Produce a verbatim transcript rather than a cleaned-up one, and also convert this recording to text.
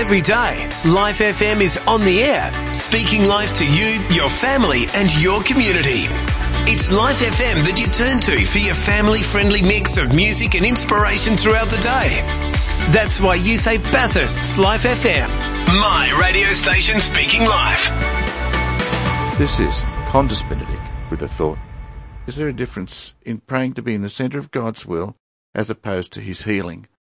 Every day, Life F M is on the air, speaking life to you, your family and your community. It's Life F M that you turn to for your family-friendly mix of music and inspiration throughout the day. That's why you say Bathurst's Life F M, my radio station speaking life. This is Condis Benedict with a thought. Is there a difference in praying to be in the centre of God's will as opposed to his healing?